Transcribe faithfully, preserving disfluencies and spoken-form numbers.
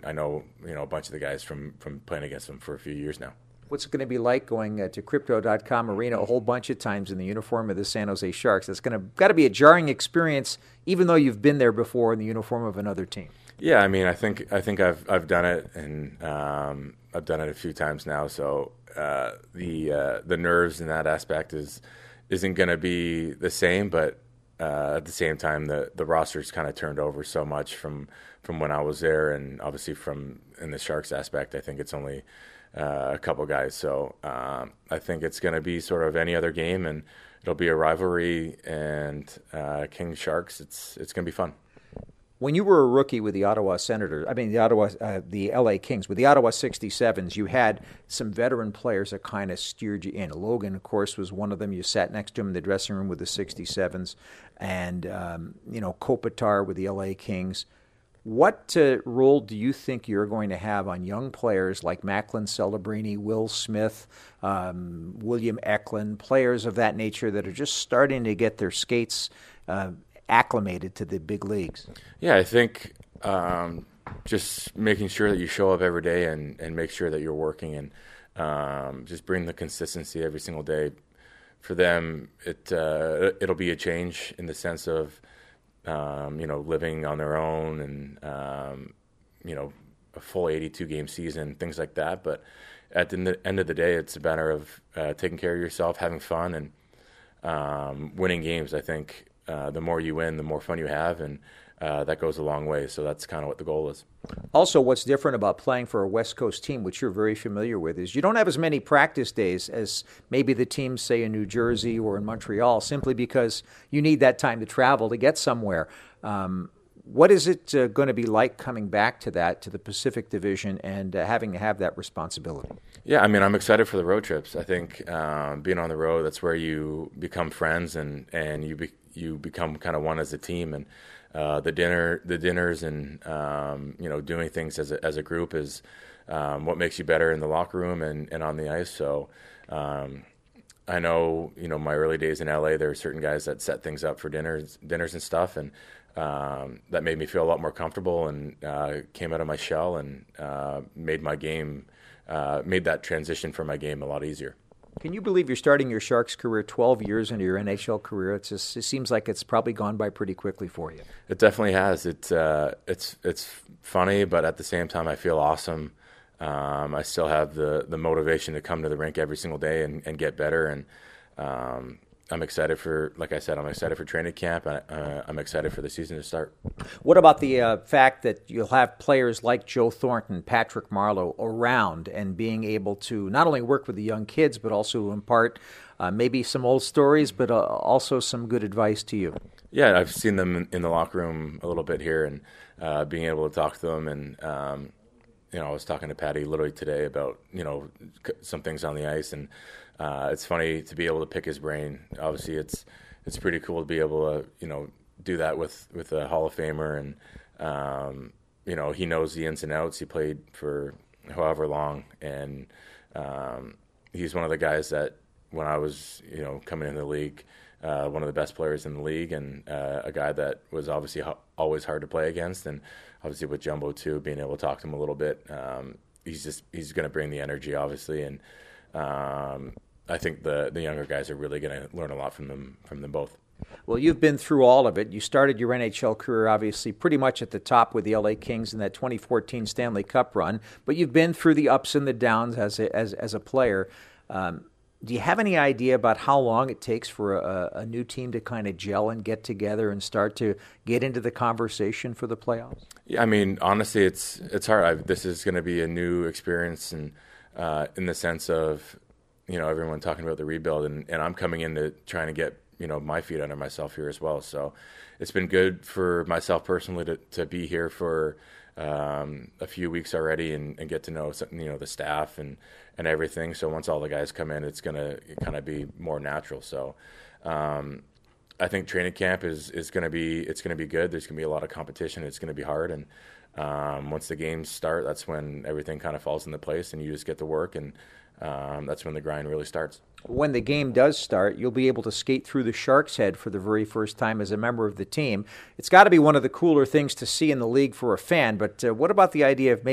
I know, you know, a bunch of the guys from, from playing against them for a few years now. What's it going to be like going uh, to Crypto dot com Arena a whole bunch of times in the uniform of the San Jose Sharks? That's going to got to be a jarring experience, even though you've been there before in the uniform of another team. Yeah, I mean, I think I think I've I've done it, and um, I've done it a few times now. So uh, the uh, the nerves in that aspect is isn't going to be the same, but uh, at the same time, the the roster's kind of turned over so much from from when I was there, and obviously from in the Sharks aspect, I think it's only Uh, a couple guys. So um, I think it's going to be sort of any other game, and it'll be a rivalry. And uh, King Sharks, it's it's going to be fun. When you were a rookie with the Ottawa Senators, I mean the Ottawa, uh, the L A Kings, with the Ottawa sixty-sevens, you had some veteran players that kind of steered you in. Logan, of course, was one of them. You sat next to him in the dressing room with the sixty-sevens, and um, you know Kopitar with the L A Kings. What uh, role do you think you're going to have on young players like Macklin Celebrini, Will Smith, um, William Eklund, players of that nature that are just starting to get their skates uh, acclimated to the big leagues? Yeah, I think um, just making sure that you show up every day and, and make sure that you're working and um, just bring the consistency every single day. For them, it uh, it'll be a change in the sense of Um, you know, living on their own and, um, you know, a full eighty-two game season, things like that. But at the end of the day, it's a matter of uh, taking care of yourself, having fun, and um, winning games. I think uh, the more you win, the more fun you have, and uh, that goes a long way. So that's kind of what the goal is. Also, what's different about playing for a West Coast team, which you're very familiar with, is you don't have as many practice days as maybe the teams, say, in New Jersey or in Montreal, simply because you need that time to travel to get somewhere. Um, what is it uh, going to be like coming back to that, to the Pacific Division, and uh, having to have that responsibility? Yeah, I mean, I'm excited for the road trips. I think um, being on the road, that's where you become friends and, and you be, you become kind of one as a team. And Uh, the dinner, the dinners, and um, you know, doing things as a, as a group is um, what makes you better in the locker room and, and on the ice. So um, I know, you know, my early days in L A, there were certain guys that set things up for dinners, dinners and stuff, and um, that made me feel a lot more comfortable and uh, came out of my shell and uh, made my game, uh, made that transition for my game a lot easier. Can you believe you're starting your Sharks career twelve years into your N H L career? It's just, it seems like it's probably gone by pretty quickly for you. It definitely has. It's uh, it's it's funny, but at the same time, I feel awesome. Um, I still have the, the motivation to come to the rink every single day and, and get better. And um, I'm excited for, like I said, I'm excited for training camp. And, uh, I'm excited for the season to start. What about the uh, fact that you'll have players like Joe Thornton, Patrick Marleau around and being able to not only work with the young kids, but also impart uh, maybe some old stories, but uh, also some good advice to you? Yeah, I've seen them in, in the locker room a little bit here and uh, being able to talk to them. And, um, you know, I was talking to Patty literally today about, you know, some things on the ice, and uh, it's funny to be able to pick his brain. Obviously, it's it's pretty cool to be able to, you know, do that with, with a Hall of Famer, and um, you know, he knows the ins and outs. He played for however long, and um, he's one of the guys that when I was, you know, coming into the league, uh, one of the best players in the league, and uh, a guy that was obviously ho- always hard to play against, and obviously with Jumbo too, being able to talk to him a little bit, um, he's just he's going to bring the energy, obviously, and um, I think the the younger guys are really going to learn a lot from them from them both. Well, you've been through all of it. You started your N H L career, obviously, pretty much at the top with the L A Kings in that twenty fourteen Stanley Cup run, but you've been through the ups and the downs as a, as, as a player. Um, do you have any idea about how long it takes for a, a new team to kind of gel and get together and start to get into the conversation for the playoffs? Yeah, I mean, honestly, it's it's hard. I've, this is going to be a new experience, and uh, in the sense of, you know, everyone talking about the rebuild, and, and I'm coming into trying to get, you know, my feet under myself here as well. So it's been good for myself personally to, to be here for um, a few weeks already and, and get to know, you know, the staff and, and everything. So once all the guys come in, it's going to kind of be more natural. So um, I think training camp is, is going to be, it's going to be good. There's going to be a lot of competition. It's going to be hard. And um, once the games start, that's when everything kind of falls into place and you just get to work, and um, that's when the grind really starts. When the game does start, you'll be able to skate through the Sharks' head for the very first time as a member of the team. It's got to be one of the cooler things to see in the league for a fan, but uh, what about the idea of maybe